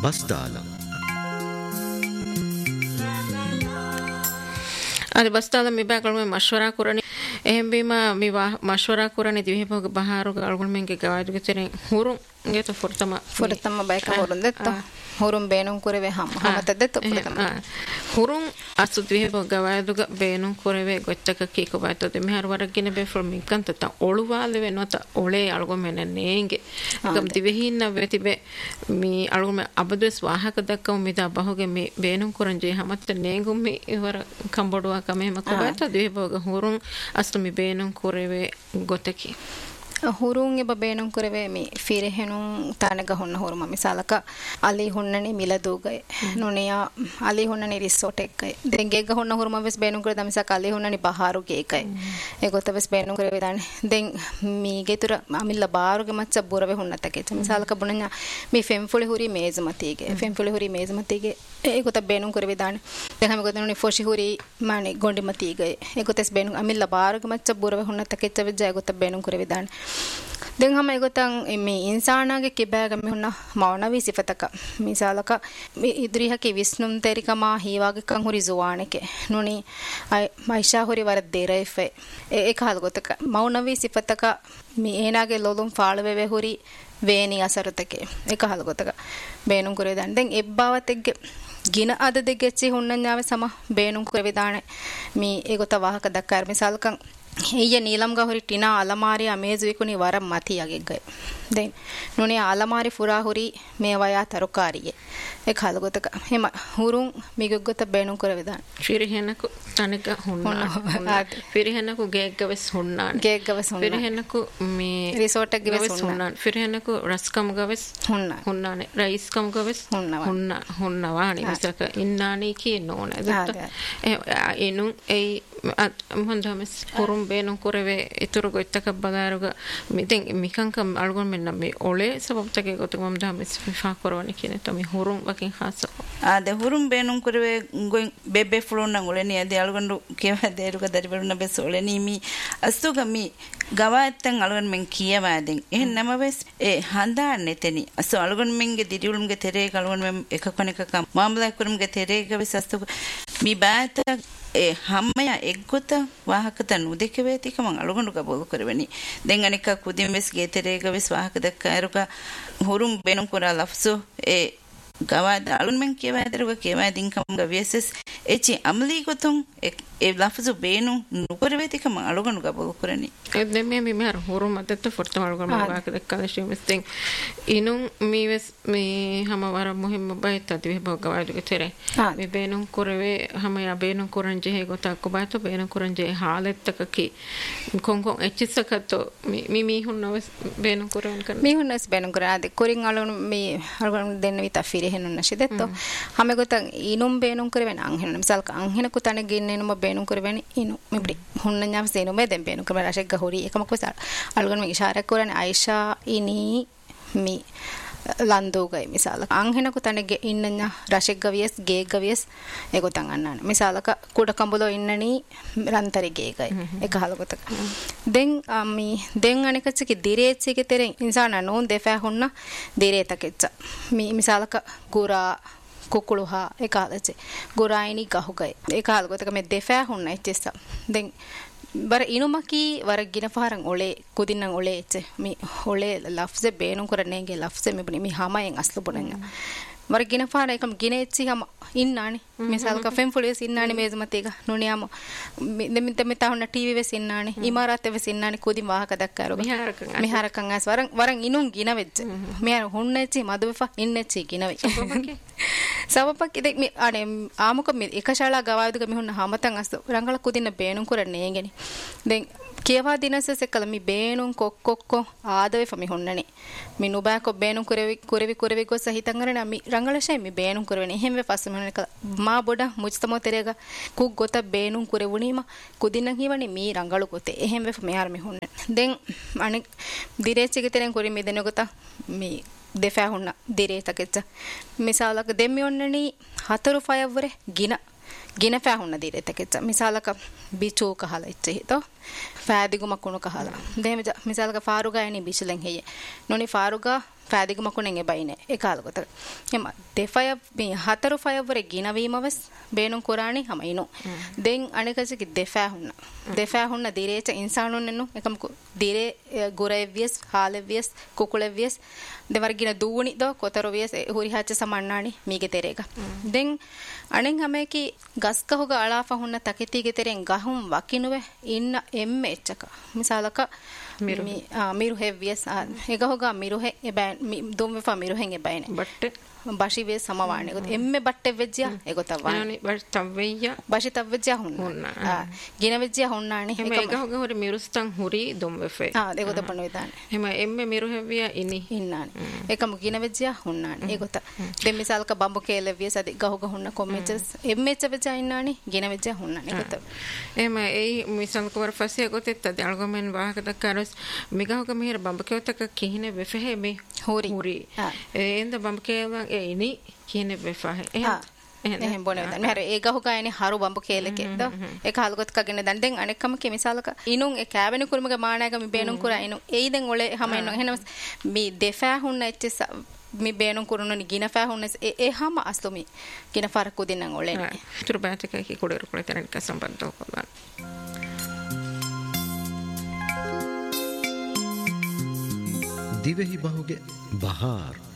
බස්තාලම් අද බස්තාලම් මිබාකල් මේ මෂවරා කරන්නේ එහෙම බීම මේ මෂවරා කරන්නේ දිවිහෙපොග බහාරු ගල්ගොල් මෙන්ගේ ගවාදුගේ තෙරෙන් හුරුන් ගෙත ෆොර්තම බයික හොරුන් දෙත්ත හොරුන් බේනුම් කරවේ හමත දෙත්ත හුරුන් අසුත් විහෙපොග ගවාදුග බේනුම් කරවේ ගොච්චක කීක බයිතෝ දෙ මෙහර වරගෙන බේ ෆ්‍රොම් මිකන්ත ත ඔළුවාල වෙනත ඔලේ අල්ගො මෙන්න නේගේ ගම් දිවෙහින්න වෙතිබේ මේ අල්ගොම අබදස් වාහක දක්කම මිදා බහුගේ මේ බේනුම් කරන් ජේ හමත් නේගුම් මේ ඉවර කම්බඩුවා කමෙම කොබත දිවෙපොග හුරුන් අසු මේ බේනුම් කරවේ ගොතකි හුරුන් එබ බේනුම් කරවේ මේ ෆිරහෙනුම් තානග හොන්න හුරුම මිසාලක අලි හොන්නනේ මිලදුගය නොනියා අලි හොන්නනේ රිසෝට් එකයි දෙංගෙග හොන්න හුරුම වෙස් බේනුම් කර දමිසක අලි හොන්නනේ බහාරුගේ එකයි ඒගොත වෙස් බේනුම් කරවේ දාන දෙන් මීගෙතුර අමිල්ල බාරුගේ මච්ච බොරවේ හොන්නතකේ මිසාලක බුණඤා මේ ෆෙම්ෆුලි හුරි මේසමතිගේ ෆෙම්ෆුලි හුරි මේසමතිගේ ඒගොත බේනුම් කරවේ දාන දැන් හැම ගොතනනේ ෆොෂි හුරි මානේ ගොන්ඩිමතිගේ ඒගොතස් බේනුම් අමිල්ල බාරුගේ මච්ච බොරවේ හොන්නතකේ වෙජ්ජා ඒගොත බේනුම් කරවේ දාන දැන් හැම ඒගොතන් මේ ඉන්සානාගේ කිබෑග මෙහුණ මවනවි සිෆතක මිසාලක ඉදිරිහකේ විස්නුම් තෙරිකමා හීවාගේ කන් හුරි ජුවානකේ නුනි මයිෂා හුරි වර දෙරයිෆේ ඒක හල්ගොතක මවනවි සිෆතක මේ ඒනාගේ ලොලුම් ෆාලවෙ හුරි වේනි අසරතකේ ඒක හල්ගොතක බේනුම් කරේ දැන් එබ්බාවතෙක්ගේ ගින අද දෙගෙච්චි හුන්නඤ්ඤාවේ සම බේනුම් කරේ දාන මේ ඒගොත වාහක දක්කාර මිසාලකන් ඊය නීලම් ගහරි ටිනා අලමාරිය අමේසුවිකුනි වරම් මතියගෙග්ගය දැන් නුනේ අලමාරි ෆුරා හුරි මේ වයා තරුකාරියේ ඒ කලගොතක හැම හුරුන් මිගොග්ගත බේනුම් කරවෙදාන ෆිරිහෙනකු තනක හුන්නා ෆිරිහෙනකු ගේග්ගවස් හුන්නාන ෆිරිහෙනකු මේ රිසෝට් එක ගවස් හුන්නාන ෆිරිහෙනකු රස්කම් ගවස් හුන්නානේ රයිස්කම් ගවස් හුන්නවානි මිසක ඉන්නානි කියනෝන දත්ත එනු ඒ මොන්දමස් හුරුම් බේනුම් කරවේ ඉතුරු ගොත්තක බදාරුග මිතෙන් මිකංකම් අල්ගොන් මෙන්න මේ ඔලේ සබබතක ගොතක මම දමස් ෆා කරවන්නේ කියන තම හුරුම් වකින් ખાસ ආද හුරුම් බේනුම් කරවේ ගොන් බෙබේ ෆ්ලෝන් නම් ඔලේ නේ අල්ගොන් කේව දේරුක දරිවරුන බෙස් ඔලේ නීමි අස්තුගමි ගවාත්තන් අල්ගොන් මෙන් කියවාදෙන් එහෙන් නමවස් ඒ හඳාන්නේ තෙනි අසු අල්ගොන් මෙන්ගේ දිරියුල්ම්ගේ තෙරේ අල්ගොන් මෙන් එකකණකක මාම්බලයි කුරුම්ගේ තෙරේක වෙස් අස්තු මි බාත ඒ හැමය එක්ගොත වාහකත නුදෙක වේතික මං අලුගොඬු කබෝල කරවෙනි දැන් අනික කුදින් වෙස් ගේතරේක වෙස් වාහක දක්කයරුක හුරුම් බෙනුම් කරා ලෆ්සු ඒ ගවාද අලුන් මෙන් කියවදරුක කියවදින්කම් ගවියසස් එචි අම්ලි ගොතුන් ඒ ලෆ්සු බේනු නුකර වේතික මං අලුගොඬු කබෝල කරනි එදෙම මේ මෙහර හුරුම් අතට ෆොර්තම අලුගොඬු වාහක දක්කලා ශිමස්තෙන් ඉනුන් මීවස් මේ හැම වර මුහිම්ම බයිත දිවේ බගවාදුක තෙරේ මේ බේනුම් කරවේ හැම යා බේනුම් කරන් ජේ ගොතක් කොබාත බේනුම් කරන් ජේ හාලෙත්තක කි කොංකොන් එච්චසකතෝ මි හුන්නවස් බේනුම් කරන් කරන මි හුන්නස් බේනුම් කරාද කොරින් අලුන් මේ අලුගොඬු දෙන්න විත ෆිරෙහෙනුන් නැෂෙදෙත්තෝ හැම ගොතන් ඉනුම් බේනුම් කරවෙන අංහෙන මිසල්ක අංහෙනකු තන ගෙන්නෙනුම බේනුම් කරවෙන ඉනු මෙබ්‍රි හුන්නඤ්ඤාව සේනු මේ දැන් බේනුම් කරන රාශෙක් ගහෝරි එකමක වසල් අලුගොන් මේ ඉෂාරා කරන ආයිෂා ඉනි මි ලන්දෝගයි මිසාලක අංහෙනකු තනගේ ඉන්නඤ්ඤා රාශෙක් ගවියස් ගේ ගවියස් ඒගොතන් අන්නන මිසාලක කුඩ කඹලෝ ඉන්නනි රන්තරි ගේගයි එක හලගොතක දෙන් මි දෙන් අනිකච්චකි දිරේච්චිකි තෙරෙන් ඉන්සාන නෝන් දෙෆා හොන්න දිරේතකෙච්ච මි මිසාලක ගුරා කුකුළුහා ඒකාලච ගොරායිනි ගහුගයි ඒකාලගොතක මේ දෙෆා හොන්න එච්චස දෙන් බර ඉනුමකි වර ගින පාරන් ඔලේ කුදින්නම් ඔලේ එච්ච මේ ඔලේ ලෆ්ස් බේනුම් කරන්නේගේ ලෆ්ස් මෙබුනි මේ හැමයෙන් අස්ලු බොනන්න වර ගින පාර එකම ගින එච්චි හැම ඉන්නානි මිසල්ක ෆෙම් ෆුලියස් ඉන්නානි මේසමතේක නුනියම දෙමිත මෙතහොන්න ටීවී වෙස් ඉන්නානි ඉමාරාත් වෙස් ඉන්නානි කුදි වාහක දක්කාරෝ මිහාරකන් ඇස් වරන් ඉනුන් ගින වෙච්ච මෙහර හොන්නෙච්චි මදුවෙෆා ඉන්නෙච්චි ගින වෙච්ච සවපක් ඉතින් මේ අනේ ආමුක මේ එකශාලා ගවායුදුක මෙහොන්න හැමතන් අස් රංගල කුදින්න බේනුම් කරන්නේ නේගෙන දැන් කියවා දිනසස කල මි බේනුම් කොක්කොක්කො ආදවේ ෆමි හොන්නනේ මි නුබාකො බේනුම් කරෙවි ගොස හිතන් කරන මි රංගලෂයි මි බේනුම් කරවෙනේ එහෙම ෆස් මෙහොන කල මා බොඩ මුජ්තමෝ තෙරේග කුක් ගොත බේනුම් කරෙවුනීම කුදින්න හිවනේ මි රංගලු ගොතේ එහෙම වෙ මෙහාර මි හොන්න දැන් අනේ දිරේච්චිගේ තෙරෙන් කොරි මි දෙන ගොත මි දෙෆා හොන්න දිරේ තකෙච්ච මිසාලක දෙම්මි ඔන්නනි හතරු ෆයවරේ ගින ෆෑ හොන්න දිරේ තකෙච්ච මිසාලක බිචෝ කහලා ඉච්ච හිතෝ ෆෑදිගුම කුණු කහලා දෙම මිසාලක ෆාරුගා යනි බිෂලෙන් හෙය නොනි ෆාරුගා ފައިދިގުމަކުނެން އެބައިނެ އެކާލުގޮތަކަ އެމަ ދެފަޔަށް މި ހަތަރު ފަޔަށްވަރެ ގިނަވީމަވެސް ބޭނުން ކުރާނީ ހަމަ އިނު ދެން އަނެކަޖެކި ދެފައި ހުންނަ ދިރޭචަ އިނސާނުން އެކަމުކު ދިރޭ ގުރައެއްވިޔަސް ހާލެއްވިޔަސް ކުކުޅެއްވިޔަސް ދެވަރުގިނަ ދޫނި ދޯ ކޮތަރުވިޔަސް ހުރިހާච්ච ސަމަންނާނಿ މީގެ ތެރޭގަ ދެން އަނެއް ހަމައެކಿ ގަސްގަހުގަ އަޅާފަ ހުންނަ ތަކެތީގެ ތެރެއިން ގަހުން ވަކިނުވެ އިންނަ އެންމެ އެއްޗަކަ މިސާލަކަ ಮಿರುಹೆವ್ವಿಯಸ್ ಎಗಹೋಗ ಮಿರುಹೆ ದುಂವೆಫಾ ಮಿರುಹೆಂ ಎಬೈನೆ ಬಟ್ಟೆ ಬಶಿವೆ ಸಮವಾಣೆ ಗೊತ್ತ ಎಮ್ಮೆ ಬಟ್ಟೆ ವೆಜ್ಜಿಯ ಎಗೊತವಾಣೆ ತವ್ವೆಯ್ಯ ಬಶಿ ತವ್ವೆಜ್ಜಿಯ ಹುಣ್ಣ ಗಿನ ವೆಜ್ಜಿಯ ಹುಣ್ಣಾಣೆ ಎಗಹೋಗ ಹೊರಿ ಮಿರುಸ್ತಂ ಹುರಿ ದುಂವೆಫೆ ಎಗೊತ ಪಣ್ಣುವಿದಾನೆ ಹೆಮ ಎಮ್ಮೆ ಮಿರುಹೆವ್ವಿಯ ಇನ್ನಾನೆ ಏಕಮ ಗಿನ ವೆಜ್ಜಿಯ ಹುಣ್ಣಾಣೆ ಎಗೊತ ದೆ ಮಿಸಾಲಕ ಬಂಬು ಕೇಲೆವ್ವಿಯ ಸದಿ ಗಹುಗ ಹುಣ್ಣ ಕೊಮ್ಮೆಚಸ್ ಎಮ್ಮೆಚ ವೆಜ್ಜ ಇನ್ನಾಣೆ ಗಿನ ವೆಜ್ಜಿಯ ಹುಣ್ಣಾಣೆ ಎಗೊತ ಎಮ ಏಯ್ ಮಿಸಾಲಕ ವರ ಫಸಿಯ ಗೊತ್ತೆತ್ತ ಅಳ್ಗೊಮೆನ್ ವಾಹಕದ ಕರಸ್ ಮಿಗಹೋಗ ಮಿಹರ ಬಂಬಕೇವತಕ ಕಿಹಿನೆ ವೆಫೆಹೆ ಮಿ ಹುರಿ ಎಂದ ಬಂಬಕೇವ ini kine befahe එහෙන් බොනේ දන් මෙහර ඒ ගහුගායනේ හරු බම්බ කේලකේ ද ඒ කාලගොත් කගෙන දන් දෙන් අනෙක්කම කෙමිසාලක ඉනුන් ඒ කෑවෙනි කුරුමගේ මානායක මි බේනුන් කුරා ඉනු එයි දෙන් ඔලේ හැම ඉනු එහෙනම් මි දෙෆා හුන්න එච්ච මි බේනුන් කුරුනනි ගිනෆා හුන්න ඒ හැම අස්ලුමි ගින ෆරක් උදින්න ඔලේ තුරබාතක කි කුඩේරු කුලේ තරන් ක සම්බන්ධව කොල්වන් දිවෙහි බහුගේ බහාර්